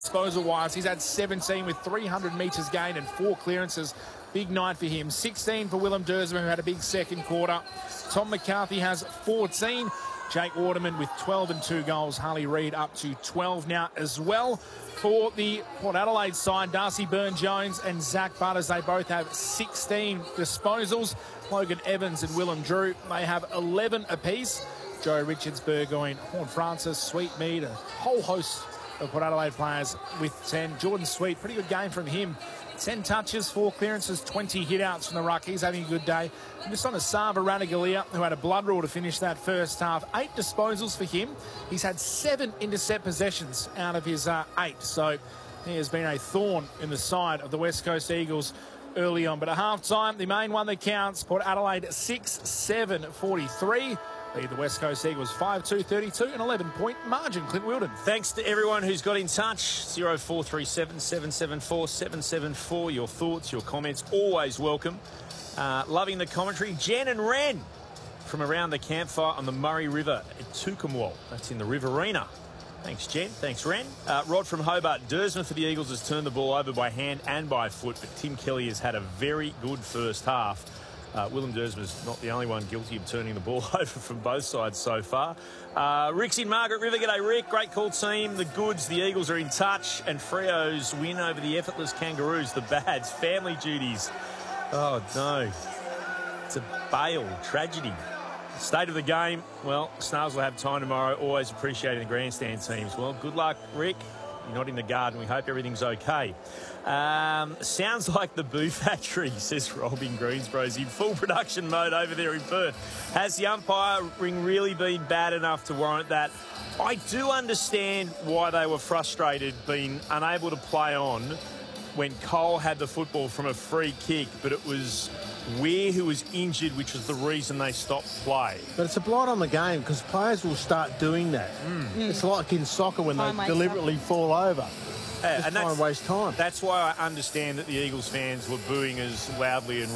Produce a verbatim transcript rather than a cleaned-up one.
Disposal-wise, he's had seventeen with three hundred metres gained and four clearances. Big night for him. sixteen for Willem Dersma, who had a big second quarter. Tom McCarthy has fourteen. Jake Waterman with twelve and two goals. Harley Reid up to twelve now as well. For the Port Adelaide side, Darcy Byrne-Jones and Zach Butters, they both have sixteen disposals. Logan Evans and Willem Drew, they have eleven apiece. Joe Richards, Burgoyne, Horn Francis, Sweetmead, a whole host of Port Adelaide players with ten. Jordan Sweet, pretty good game from him. ten touches, four clearances, twenty hit-outs from the ruck. He's having a good day. And just on a Sava Ranagalia, who had a blood rule to finish that first half. Eight disposals for him. He's had seven intercept possessions out of his uh, eight. So he has been a thorn in the side of the West Coast Eagles early on. But at half-time, the main one that counts, Port Adelaide six seven forty-three. Lead the West Coast Eagles five two thirty-two, an eleven-point margin. Clint Wilden. Thanks to everyone who's got in touch. zero four three seven, seven seven four, seven seven four. Your thoughts, your comments, always welcome. Uh, loving the commentary. Jen and Ren from around the campfire on the Murray River at Tookamwal. That's in the Riverina. Thanks, Jen. Thanks, Ren. Uh, Rod from Hobart. Dersma for the Eagles has turned the ball over by hand and by foot, but Tim Kelly has had a very good first half. Uh, Willem Dersma's not the only one guilty of turning the ball over from both sides so far. Uh, Rick's in Margaret River. G'day, Rick. Great call, team. The goods, the Eagles are in touch. And Freo's win over the effortless Kangaroos. The bads, family duties. Oh, no. It's a bail tragedy. State of the game. Well, Snarls will have time tomorrow. Always appreciating the grandstand teams. Well, good luck, Rick. You're not in the garden. We hope everything's okay. Um, sounds like the Boo Factory, says Robin Greensboro's in full production mode over there in Perth. Has the umpiring really been bad enough to warrant that? I do understand why they were frustrated being unable to play on when Cole had the football from a free kick, but it was Weir who was injured, which was the reason they stopped play. But it's a blight on the game because players will start doing that. Mm. It's like in soccer when Time they deliberately up. fall over. Yeah, Just and trying that's, to waste time. That's why I understand that the Eagles fans were booing as loudly and